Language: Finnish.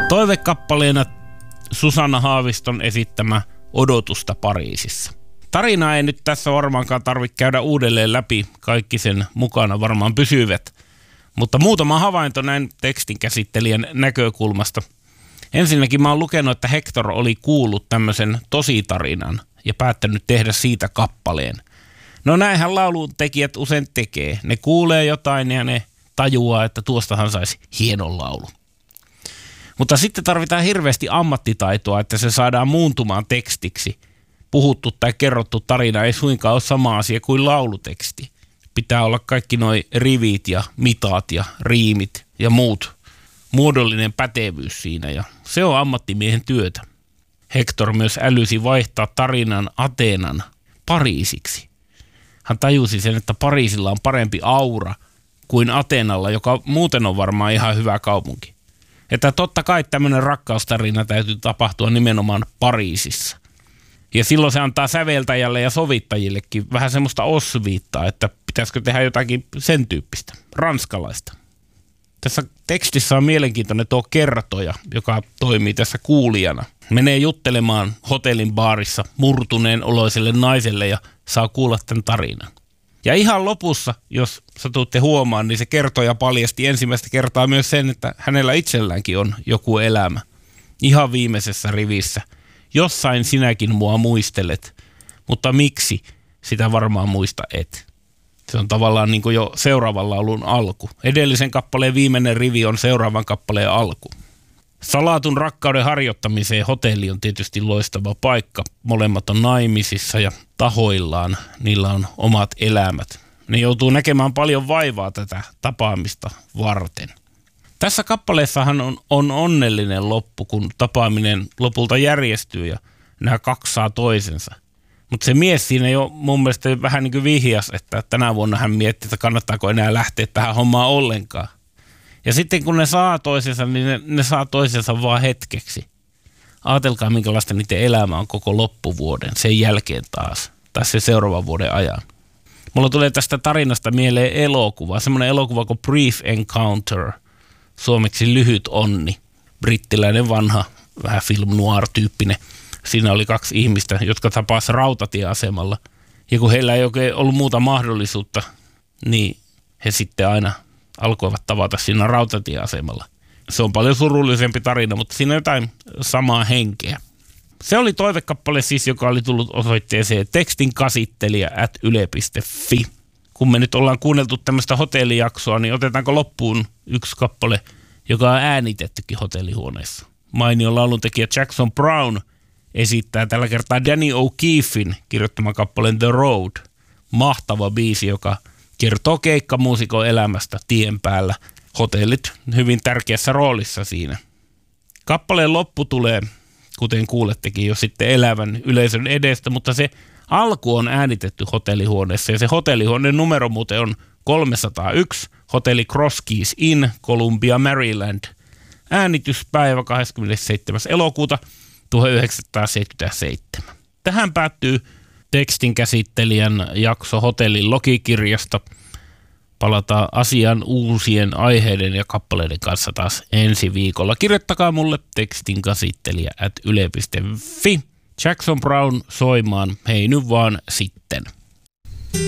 Toivekappaleena Susanna Haaviston esittämä Odotusta Pariisissa. Tarina ei nyt tässä varmaankaan tarvitse käydä uudelleen läpi, kaikki sen mukana varmaan pysyvät, mutta muutama havainto näin tekstin käsittelijän näkökulmasta. Ensinnäkin mä oon lukenut, että Hector oli kuullut tämmöisen tositarinan ja päättänyt tehdä siitä kappaleen. No näinhän laulun tekijät usein tekee. Ne kuulee jotain ja ne tajuaa, että tuostahan saisi hienon laulu. Mutta sitten tarvitaan hirveästi ammattitaitoa, että se saadaan muuntumaan tekstiksi. Puhuttu tai kerrottu tarina ei suinkaan ole sama asia kuin lauluteksti. Pitää olla kaikki noi rivit ja mitat ja riimit ja muut. Muodollinen pätevyys siinä ja se on ammattimiehen työtä. Hector myös älysi vaihtaa tarinan Ateenan Pariisiksi. Hän tajusi sen, että Pariisilla on parempi aura kuin Ateenalla, joka muuten on varmaan ihan hyvä kaupunki. Että totta kai tämmöinen rakkaustarina täytyy tapahtua nimenomaan Pariisissa. Ja silloin se antaa säveltäjälle ja sovittajillekin vähän semmoista osviittaa, että pitäisikö tehdä jotakin sen tyyppistä, ranskalaista. Tässä tekstissä on mielenkiintoinen tuo kertoja, joka toimii tässä kuulijana. Menee juttelemaan hotellin baarissa murtuneen oloiselle naiselle ja saa kuulla tämän tarinan. Ja ihan lopussa, jos satutte huomaan, niin se kertoja paljasti ensimmäistä kertaa myös sen, että hänellä itselläänkin on joku elämä. Ihan viimeisessä rivissä. Jossain sinäkin mua muistelet, mutta miksi sitä varmaan muista et. Se on tavallaan niin kuin jo seuraavan laulun alku. Edellisen kappaleen viimeinen rivi on seuraavan kappaleen alku. Salatun rakkauden harjoittamiseen hotelli on tietysti loistava paikka. Molemmat on naimisissa ja tahoillaan. Niillä on omat elämät. Ne joutuu näkemään paljon vaivaa tätä tapaamista varten. Tässä kappaleessahan on onnellinen loppu, kun tapaaminen lopulta järjestyy ja nämä kaksi saa toisensa. Mutta se mies siinä jo mun mielestä vähän niin kuin vihjas, että tänä vuonna hän mietti, että kannattaako enää lähteä tähän hommaan ollenkaan. Ja sitten kun ne saa toisensa, niin ne saa toisensa vaan hetkeksi. Aatelkaa, minkälaista niiden elämä on koko loppuvuoden, sen jälkeen taas, tai sen seuraavan vuoden ajan. Mulla tulee tästä tarinasta mieleen elokuva, semmoinen elokuva kuin Brief Encounter, suomeksi Lyhyt onni, brittiläinen vanha, vähän film noir-tyyppinen. Siinä oli kaksi ihmistä, jotka tapasivat rautatieasemalla. Ja kun heillä ei oikein ollut muuta mahdollisuutta, niin he sitten aina alkoivat tavata siinä rautatieasemalla. Se on paljon surullisempi tarina, mutta siinä on jotain samaa henkeä. Se oli toivekappale siis, joka oli tullut osoitteeseen tekstinkäsittelijä@yle.fi. Kun me nyt ollaan kuunneltu tämmöistä hotellijaksoa, niin otetaanko loppuun yksi kappale, joka on äänitettykin hotellihuoneessa. Mainion lauluntekijä Jackson Brown esittää tällä kertaa Danny O'Keefin kirjoittaman kappaleen The Road. Mahtava biisi, joka kertoo keikkamuusikon elämästä tien päällä. Hotellit hyvin tärkeässä roolissa siinä. Kappaleen loppu tulee, kuten kuulettekin jo sitten elävän yleisön edestä, mutta se alku on äänitetty hotellihuoneessa ja se hotellihuoneen numero muuten on 301, hotelli Cross Keys Inn, Columbia, Maryland. Äänityspäivä 27. elokuuta 1977. Tähän päättyy tekstin käsittelijän jakso hotellin logikirjasta. Palataan asian uusien aiheiden ja kappaleiden kanssa taas ensi viikolla. Kirjoittakaa mulle tekstinkäsittelijä@yle.fi. Jackson Brown soimaan. Hei nyt vaan sitten.